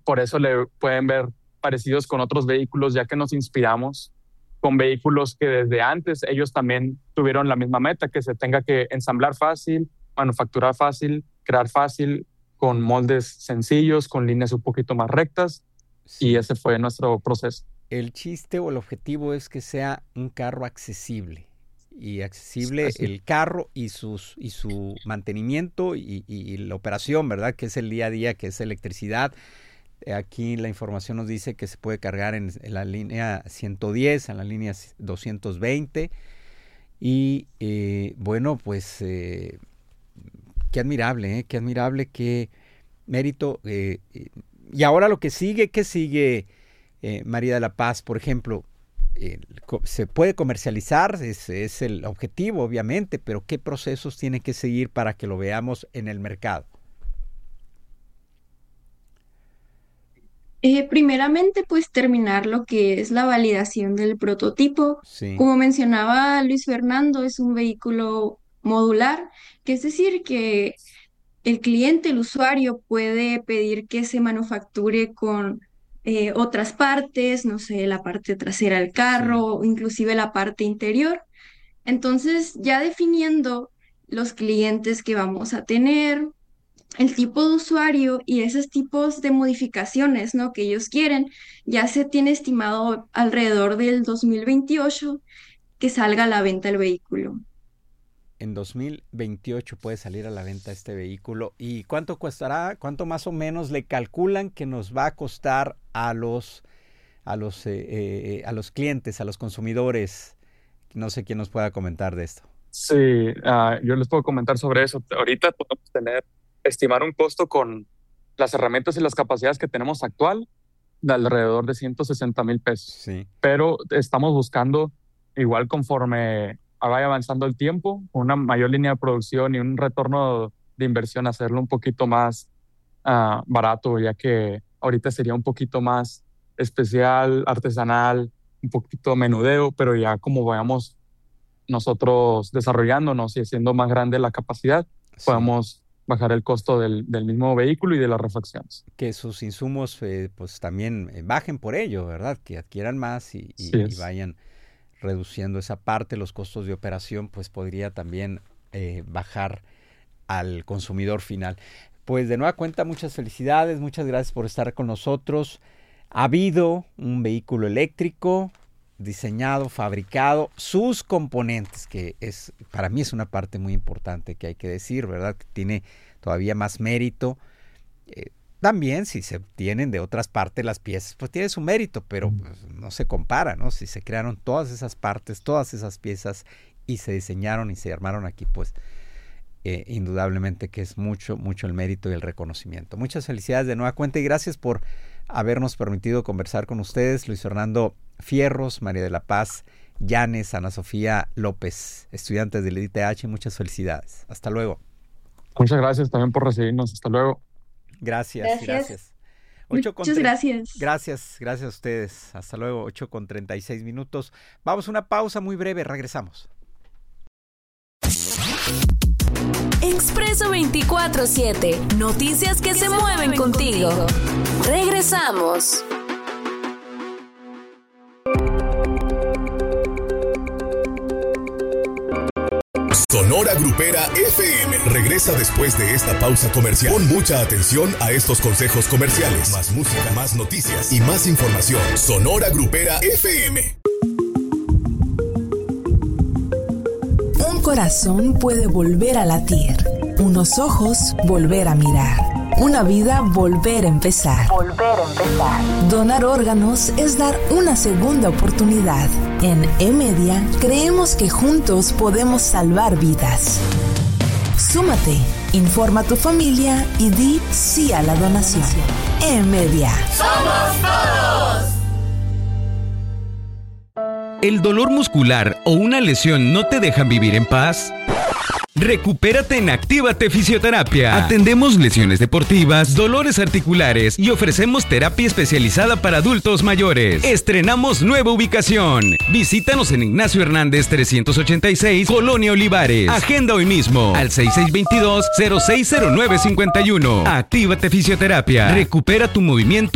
por eso le pueden ver parecidos con otros vehículos, ya que nos inspiramos con vehículos que desde antes ellos también tuvieron la misma meta, que se tenga que ensamblar fácil, manufacturar fácil, crear fácil, con moldes sencillos, con líneas un poquito más rectas. Sí. Y ese fue nuestro proceso. El chiste o el objetivo es que sea un carro accesible. Y accesible el carro y su mantenimiento y la operación, ¿verdad? Que es el día a día, que es electricidad. Aquí la información nos dice que se puede cargar en la línea 110, en la línea 220. Y bueno, pues qué admirable, qué mérito. Y ahora lo que sigue, ¿qué sigue, María de la Paz? Por ejemplo, se puede comercializar, es el objetivo, obviamente, pero ¿qué procesos tiene que seguir para que lo veamos en el mercado? Primeramente, pues terminar lo que es la validación del prototipo. Sí. Como mencionaba Luis Fernando, es un vehículo modular, que es decir, que el cliente, el usuario, puede pedir que se manufacture con otras partes, no sé, la parte trasera del carro, Sí. inclusive la parte interior. Entonces, ya definiendo los clientes que vamos a tener, el tipo de usuario y esos tipos de modificaciones, ¿no?, que ellos quieren, ya se tiene estimado alrededor del 2028 que salga a la venta el vehículo. En 2028 puede salir a la venta este vehículo. ¿Y cuánto costará? ¿Cuánto más o menos le calculan que nos va a costar a los clientes, a los consumidores? No sé quién nos pueda comentar de esto. Sí, yo les puedo comentar sobre eso. Ahorita podemos estimar un costo con las herramientas y las capacidades que tenemos actual de alrededor de 160,000 pesos. Sí. Pero estamos buscando, igual conforme vaya avanzando el tiempo, una mayor línea de producción y un retorno de inversión, hacerlo un poquito más barato, ya que ahorita sería un poquito más especial, artesanal, un poquito menudeo, pero ya como vayamos nosotros desarrollándonos y haciendo más grande la capacidad, podemos bajar el costo del mismo vehículo y de las refacciones. Que sus insumos pues también bajen por ello, ¿verdad? Que adquieran más y vayan reduciendo esa parte. Los costos de operación pues podría también bajar al consumidor final. Pues de nueva cuenta, muchas felicidades, muchas gracias por estar con nosotros. Ha habido un vehículo eléctrico diseñado, fabricado, sus componentes, que para mí es una parte muy importante que hay que decir, ¿verdad? Que tiene todavía más mérito. También si se obtienen de otras partes las piezas, pues tiene su mérito, pero pues, no se compara, ¿no? Si se crearon todas esas partes, todas esas piezas y se diseñaron y se armaron aquí, pues indudablemente que es mucho, mucho el mérito y el reconocimiento. Muchas felicidades de nueva cuenta y gracias por habernos permitido conversar con ustedes. Luis Fernando Fierros, María de la Paz Llanes, Ana Sofía López, estudiantes del ITH, muchas felicidades. Hasta luego. Muchas gracias también por recibirnos. Hasta luego. Gracias. Muchas gracias. Gracias a ustedes. Hasta luego, 8:36. Vamos a una pausa muy breve, regresamos. Expreso 24/7. Noticias que se mueven contigo. Regresamos. Sonora Grupera FM regresa después de esta pausa comercial. Pon mucha atención a estos consejos comerciales. Más música, más noticias y más información. Sonora Grupera FM. Un corazón puede volver a latir, unos ojos volver a mirar, una vida volver a empezar. Donar órganos es dar una segunda oportunidad. En E-Media creemos que juntos podemos salvar vidas. Súmate, informa a tu familia y di sí a la donación. E-Media. ¡Somos todos! ¿El dolor muscular o una lesión no te dejan vivir en paz? Recupérate en Actívate Fisioterapia. Atendemos lesiones deportivas, dolores articulares y ofrecemos terapia especializada para adultos mayores. Estrenamos nueva ubicación. Visítanos en Ignacio Hernández 386, Colonia Olivares. Agenda hoy mismo al 6622-060951. Actívate Fisioterapia. Recupera tu movimiento